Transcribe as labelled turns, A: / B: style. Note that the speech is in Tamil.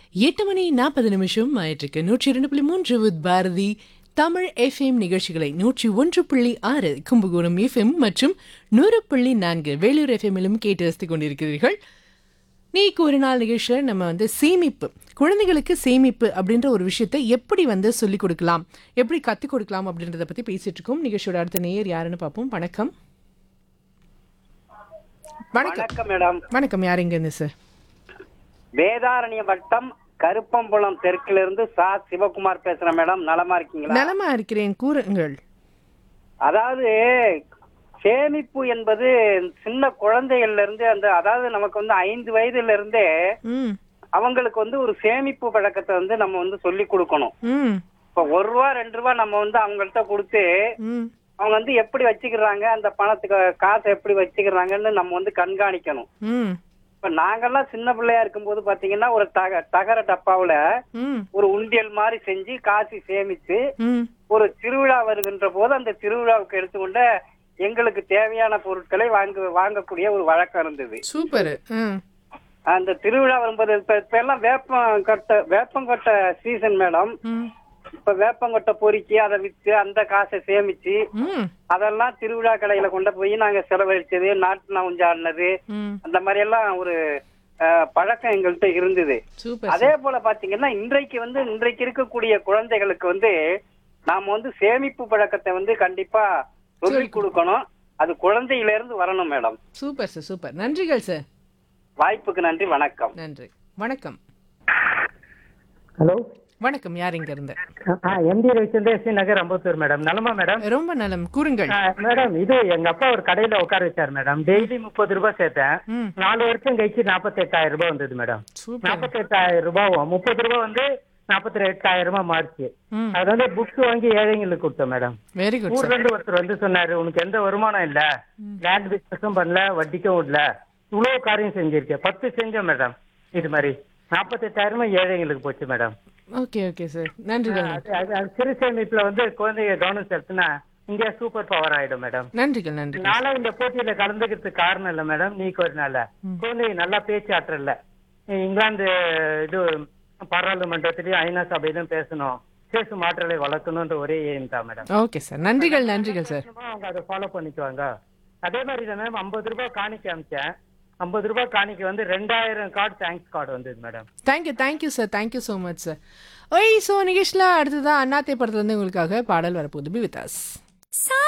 A: 8:40 ஆயிட்டிருக்கு. 102.3 வித் பாரதி தமிழ் எஃப்எம் நிகழ்ச்சிகளை 101.6 கும்பகோணம் எஃப்எம் மற்றும் 100.4 வேலூர் எஃப்எம்மிலும் கேட்டு ரசித்துக் கொண்டிருக்கிறீர்கள். நீக்கு ஒரு நாள் நிகழ்ச்சியில் நம்ம சேமிப்பு, குழந்தைகளுக்கு சேமிப்பு அப்படின்ற ஒரு விஷயத்தை எப்படி சொல்லிக் கொடுக்கலாம், எப்படி கற்றுக் கொடுக்கலாம் அப்படின்றத பற்றி பேசிட்டு இருக்கோம். நிகழ்ச்சியோட அடுத்த நேயர் யாருன்னு பார்ப்போம். வணக்கம்.
B: வணக்கம் மேடம்.
A: வணக்கம். யார் எங்க இருந்து சார்?
B: வேதாரண்ய வட்டம் கருப்பம்புலம் தெற்கிலிருந்து சா சிவகுமார் பேசுறேன் மேடம். நலமா இருக்கீங்களா?
A: நலமா இருக்கிறேன், கூறுங்கள்.
B: அதாவது சேமிப்பு என்பது சின்ன குழந்தைகள்ல இருந்து அதாவது நமக்கு 5 வயதுல இருந்தே அவங்களுக்கு ஒரு சேமிப்பு பழக்கத்தை நம்ம சொல்லி கொடுக்கணும். இப்ப ₹1 ₹2 நம்ம அவங்கள்ட்ட கொடுத்து அவங்க எப்படி வச்சுக்கிறாங்க, அந்த பணத்துக்கு காசை எப்படி வச்சுக்கிறாங்கன்னு நம்ம கண்காணிக்கணும். இப்ப நாங்கெல்லாம் சின்ன பிள்ளையா இருக்கும்போது பாத்தீங்கன்னா ஒரு தகர டப்பாவுல ஒரு உண்டியல் மாதிரி செஞ்சு காசு சேமிச்சு ஒரு திருவிழா வருகின்ற போது அந்த திருவிழாவுக்கு எடுத்துக்கொண்ட எங்களுக்கு தேவையான பொருட்களை வாங்கக்கூடிய ஒரு வழக்கம் இருந்தது.
A: சூப்பர்.
B: அந்த திருவிழா வரும்போது இப்ப எல்லாம் வேப்பங்கொட்டை சீசன் மேடம். இப்ப வேப்பங்கொட்டை பொறுக்கி அதை வித்து அந்த காசை சேமிச்சு அதெல்லாம் திருவிழா கடையில கொண்டு போய் நாங்க செலவழிச்சது, நாட்டு நவுஞ்சு ஆடினது, அந்த மாதிரி எல்லாம் ஒரு பழக்கம் எங்கள்கிட்ட இருந்தது. அதே போல பாத்தீங்கன்னா இன்றைக்கு இருக்கக்கூடிய குழந்தைகளுக்கு நாம சேமிப்பு பழக்கத்தை கண்டிப்பா சொல்லிக் கொடுக்கணும். அது குழந்தையில இருந்து வரணும் மேடம்.
A: Super sir, super. நன்றிகள் சார்.
B: வாய்ப்புக்கு நன்றி. வணக்கம்.
A: நன்றி. வணக்கம்.
C: ஹலோ.
A: வணக்கம். யார் இங்க இருந்து?
C: எம்டி ரவிச்சந்திர நகர் அம்பத்தூர் மேடம். நலமா மேடம்?
A: ரொம்ப நலம், கூறுங்கள்.
C: மேடம், இது எங்க அப்பா ஒரு கடையில உட்கார வச்சாரு மேடம். டெய்லி ₹30 சேர்த்தேன். 4 வருஷம் கழிச்சு ₹48,000 வந்தது மேடம். ₹48,000 ₹30 ₹48,000 மாறிச்சு. அது புக்ஸ் வாங்கி ஏழைங்களுக்கு கொடுத்தோம் மேடம்.
A: Very good.
C: ஊர்ல இருந்து ஒருத்தர் சொன்னாரு, உனக்கு எந்த வருமானம் இல்ல, லேண்ட் பிசினஸும் பண்ணல, வட்டிக்கும் விடல, இவ்வளவு காரியம் செஞ்சிருக்கேன். 10 செஞ்சோம் மேடம். இது மாதிரி ₹48,000 ஏழைங்களுக்கு போச்சு மேடம்.
A: ஓகே ஓகே சார், நன்றிகள்.
C: சிறு சேமிப்புல குழந்தைங்க கவனம் செலுத்தினா இந்தியா சூப்பர் பவர் ஆயிடும் மேடம்.
A: நன்றிகள். நன்றி.
C: நானும் இந்த போட்டியில கலந்துக்கிறதுக்கு காரணம் இல்ல மேடம், நீக்கு ஒரு நாள குழந்தைங்க நல்லா பேச்சாற்றல. இங்கிலாந்து இது பாராளுமன்றத்திலயும் ஐநா சபையிலும் பேசணும், பேசும் ஆற்றலை வளர்க்கணும்ன்ற ஒரே எய்ம் தான் மேடம்.
A: ஓகே சார், நன்றிகள். நன்றிகள் சார்.
C: அவங்க அதை ஃபாலோ பண்ணிக்குவாங்க. அதே மாதிரி தான் மேம் ₹50 காணிக்க அமிச்சேன். ₹50 காணிக்கு 2000 கார்டு தேங்க்ஸ் கார்டு வந்தது madam.
A: Thank you sir, thank you so much sir. ஓய், ஸோ நிகழ்ச்சியில் அடுத்ததான் அண்ணாத்தை படத்துல உங்களுக்காக பாடல் வரப்போகுது. Be with us.